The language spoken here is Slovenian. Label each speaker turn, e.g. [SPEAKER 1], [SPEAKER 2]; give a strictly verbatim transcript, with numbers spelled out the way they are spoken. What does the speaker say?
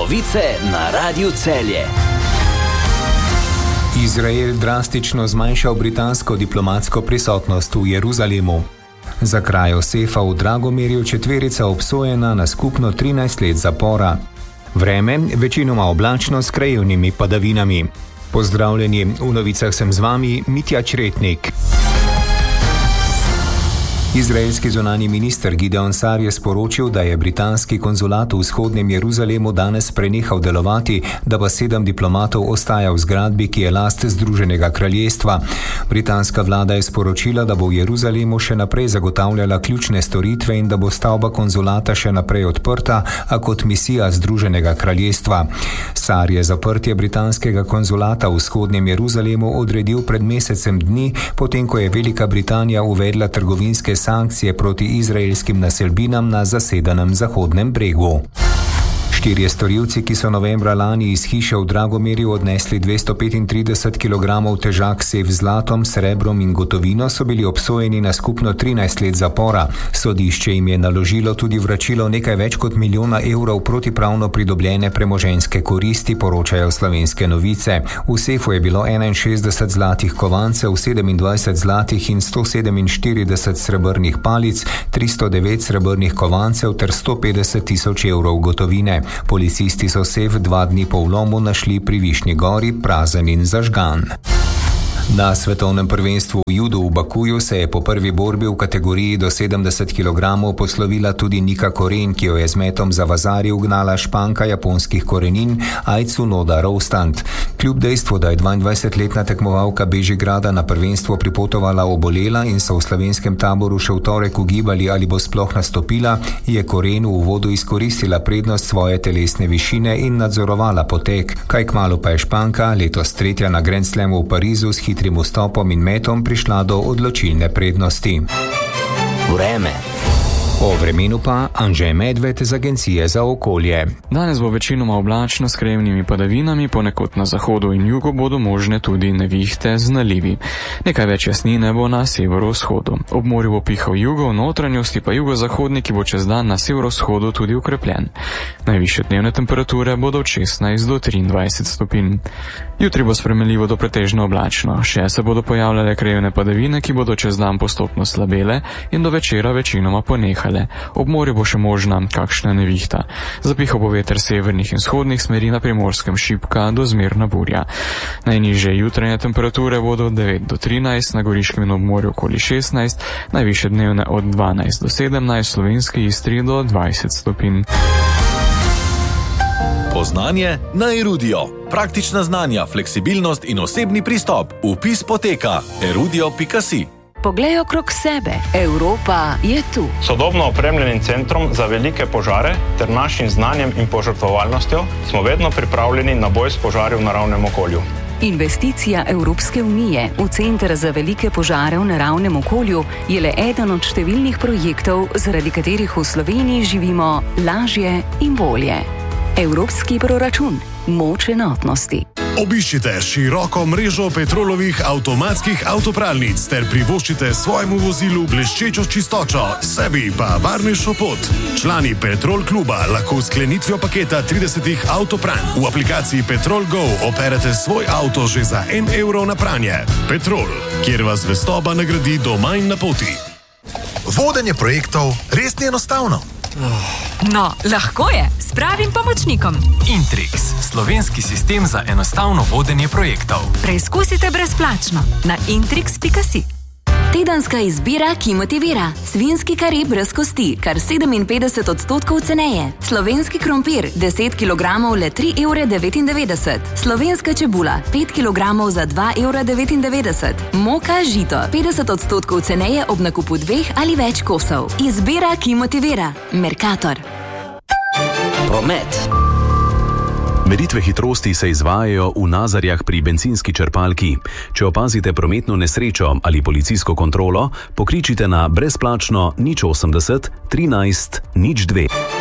[SPEAKER 1] Novice na Radiu Celje.
[SPEAKER 2] Izrael drastično zmanjšal britansko diplomatsko prisotnost v Jeruzalemu. Za krajo sefa v Dragomirju četverica obsojena na skupno trinajst let zapora. Vreme večinoma oblačno s krajevnimi padavinami. Pozdravljeni, v novicah sem z vami Mitja Čretnik. Izraelski zunanji minister Gideon Sar je sporočil, da je britanski konzulat v vzhodnem Jeruzalemu danes prenehal delovati, da pa sedem diplomatov ostaja v zgradbi, ki je last Združenega kraljestva. Britanska vlada je sporočila, da bo v Jeruzalemu še naprej zagotavljala ključne storitve in da bo stavba konzulata še naprej odprta, a kot misija Združenega kraljestva. Sar je zaprtje britanskega konzulata v vzhodnem Jeruzalemu odredil pred mesecem dni, potem ko je Velika Britanija uvedla trgovinske sankcije proti izraelskim naselbinam na zasedenem Zahodnem bregu. Štirje storilci, ki so novembra lani iz hiše v Dragomirju odnesli dvesto petintrideset kilogramov težak sef z zlatom, srebrom in gotovino, so bili obsojeni na skupno trinajst let zapora. Sodišče jim je naložilo tudi vračilo nekaj več kot milijona evrov protipravno pridobljene premoženjske koristi, poročajo Slovenske novice. V sefu je bilo enainšestdeset zlatih kovancev, sedemindvajset zlatih in sto sedeminštirideset srebrnih palic, tristo devet srebrnih kovancev ter sto petdeset tisoč evrov gotovine. Policisti so sef dva dni po vlomu našli pri Višnji gori prazen in zažgan. Na svetovnem prvenstvu v judu v Bakuju se je po prvi borbi v kategoriji do sedemdeset kilogramov poslovila tudi Nika Koren, ki jo je z metom za vazari ugnala Španka japonskih korenin Aitsunoda Rostand. Kljub dejstvu, da je dvaindvajsetletna tekmovalka Bežigrada na prvenstvo pripotovala obolela in so v slovenskem taboru še v torek ugibali, ali bo sploh nastopila, je Koren v uvodu izkoristila prednost svoje telesne višine in nadzorovala potek. Kaj kmalu pa je Španka, letos tretja na Grand Slamu v Parizu, s hitrim vstopom in metom prišla do odločilne prednosti.
[SPEAKER 1] Vreme.
[SPEAKER 2] O vremenu pa Anže Medved z Agencije za okolje.
[SPEAKER 3] Danes bo večinoma oblačno s krajevnimi padavinami, ponekod na zahodu in jugu bodo možne tudi nevihte z nalivi. Nekaj več jasnine bo na severovzhodu. Ob morju bo pihal jugo, v notranjosti pa jugozahodni, ki bo čez dan na severovzhodu tudi ukrepljen. Najvišje dnevne temperature bodo od šestnajst do triindvajset stopinj. Jutri bo spremenljivo do pretežno oblačno. Še se bodo pojavljale krajevne padavine, ki bodo čez dan postopno slabele in do večera večinoma ponehale. Ob morju bo še možna kakšna nevihta. Zapihal bo veter severnih in vzhodnih smeri, na Primorskem šibka do zmerna burja. Najnižje jutranje temperature bodo od devet do trinajst, na Goriškem in ob morju okoli šestnajst, najvišje dnevne od dvanajst do sedemnajst, v Slovenski Istri do dvajset stopinj.
[SPEAKER 4] Poznanje na Erudio. Praktična znanja, fleksibilnost in osebni pristop. Vpis poteka erudio pika si.
[SPEAKER 5] Poglej okrog sebe. Evropa je tu.
[SPEAKER 6] Sodobno opremljenim centrom za velike požare ter našim znanjem in požrtvovalnostjo smo vedno pripravljeni na boj s požari v naravnem okolju.
[SPEAKER 5] Investicija Evropske unije v Center za velike požare v naravnem okolju je le eden od številnih projektov, zaradi katerih v Sloveniji živimo lažje in bolje. Evropski proračun. Moč enotnosti.
[SPEAKER 7] Obiščite široko mrežo Petrolovih avtomatskih avtopralnic ter privoščite svojemu vozilu bleščečo čistočo, sebi pa varnejšo pot. Člani Petrol kluba lahko s sklenitvijo paketa tridesetih avtopranj v aplikaciji Petrol Go operete svoj avto že za en evro na pranje. Petrol, kjer vas zvestoba nagradi doma in na poti.
[SPEAKER 8] Vodenje projektov res ni enostavno.
[SPEAKER 9] No, lahko je, s pravim pomočnikom.
[SPEAKER 10] Intrix, slovenski sistem za enostavno vodenje projektov.
[SPEAKER 9] Preizkusite brezplačno na intrix pika si.
[SPEAKER 11] Tedenska izbira, ki motivira. Svinjski kari brez kosti, kar sedeminpetdeset odstotkov ceneje. Slovenski krompir, deset kilogramov le tri evre devetindevetdeset. Slovenska čebula, pet kilogramov za dva evra devetindevetdeset. Moka žito, petdeset odstotkov ceneje ob nakupu dveh ali več kosov. Izbira, ki motivira. Mercator.
[SPEAKER 1] Promet.
[SPEAKER 12] Meritve hitrosti se izvajajo v Nazarjah pri bencinski črpalki. Če opazite prometno nesrečo ali policijsko kontrolo, pokličite na brezplačno nič osemdeset trinajst nič dve.